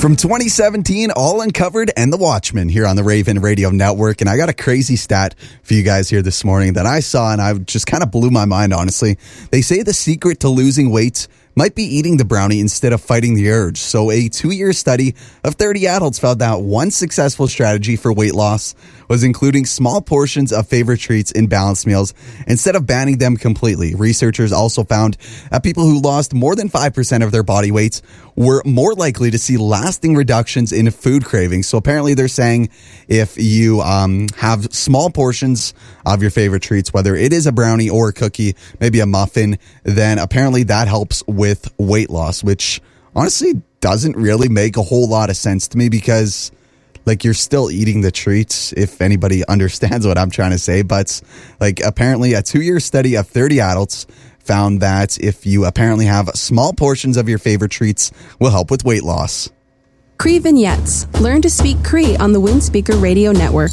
From 2017, All Uncovered and The Watchmen here on the Raven Radio Network. And I got a crazy stat for you guys here this morning that I saw, and I just kind of blew my mind, honestly. They say the secret to losing weight might be eating the brownie instead of fighting the urge. So a 2-year study of 30 adults found that one successful strategy for weight loss was including small portions of favorite treats in balanced meals instead of banning them completely. Researchers also found that people who lost more than 5% of their body weight were more likely to see lasting reductions in food cravings. So apparently they're saying if you have small portions of your favorite treats, whether it is a brownie or a cookie, maybe a muffin, then apparently that helps with weight loss, which honestly doesn't really make a whole lot of sense to me because like you're still eating the treats, if anybody understands what I'm trying to say. But like apparently a 2-year study of 30 adults found that if you apparently have small portions of your favorite treats will help with weight loss. Cree Vignettes. Learn to speak Cree on the Windspeaker Radio Network.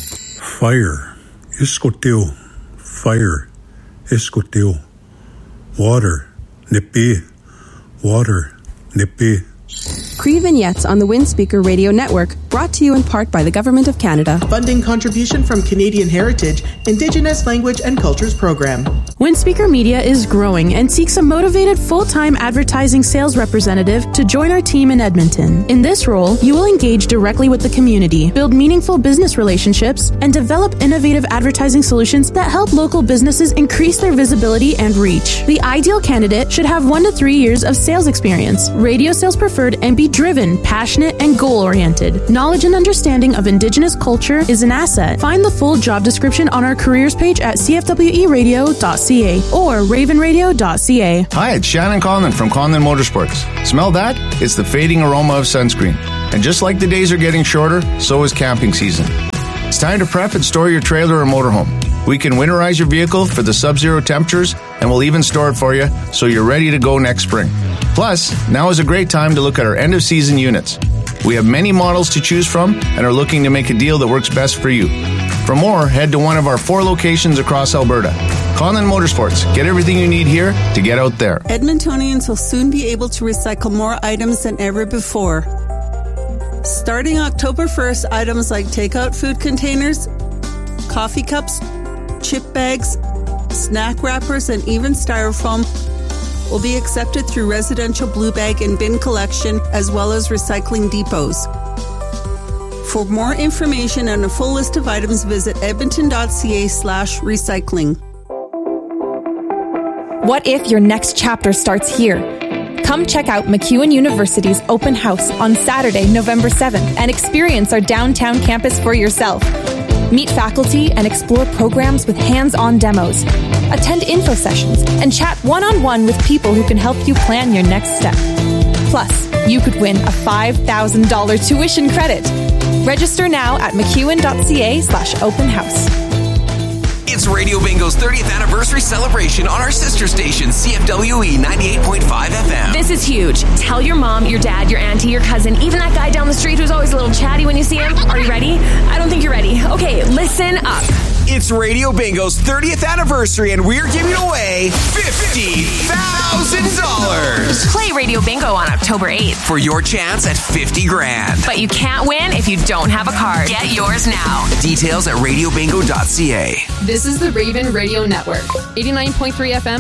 Fire. Iskotil. Fire. Iskotil. Water. Nipi. Water. Nipi. Cree Vignettes on the Windspeaker Radio Network, brought to you in part by the Government of Canada. Funding contribution from Canadian Heritage, Indigenous Language and Cultures Program. Windspeaker Media is growing and seeks a motivated full-time advertising sales representative to join our team in Edmonton. In this role, you will engage directly with the community, build meaningful business relationships, and develop innovative advertising solutions that help local businesses increase their visibility and reach. The ideal candidate should have 1 to 3 years of sales experience, radio sales preferred, and be driven, passionate, and goal-oriented. Knowledge and understanding of Indigenous culture is an asset. Find the full job description on our careers page at cfweradio.ca or ravenradio.ca. Hi, it's Shannon Conlon from Conlon Motorsports. Smell that? It's the fading aroma of sunscreen. And just like the days are getting shorter, so is camping season. It's time to prep and store your trailer or motorhome. We can winterize your vehicle for the sub-zero temperatures, and we'll even store it for you so you're ready to go next spring. Plus, now is a great time to look at our end-of-season units. We have many models to choose from and are looking to make a deal that works best for you. For more, head to one of our 4 locations across Alberta. Conlon Motorsports. Get everything you need here to get out there. Edmontonians will soon be able to recycle more items than ever before. Starting October 1st, items like takeout food containers, coffee cups, chip bags, snack wrappers, and even styrofoam will be accepted through residential blue bag and bin collection as well as recycling depots. For more information and a full list of items, visit edmonton.ca/recycling. What if your next chapter starts here? Come check out MacEwan University's open house on Saturday, November 7th and experience our downtown campus for yourself. Meet faculty and explore programs with hands-on demos. Attend info sessions and chat one-on-one with people who can help you plan your next step. Plus, you could win a $5,000 tuition credit. Register now at macewan.ca/open house. It's Radio Bingo's 30th anniversary celebration on our sister station, CFWE 98.5 FM. This is huge. Tell your mom, your dad, your auntie, your cousin, even that guy down the street who's always a little chatty when you see him. Are you ready? I don't think you're ready. Okay, listen up. It's Radio Bingo's 30th anniversary, and we're giving away $50,000. Play Radio Bingo on October 8th for your chance at $50,000. But you can't win if you don't have a card. Get yours now. Details at radiobingo.ca. This is the Raven Radio Network, 89.3 FM.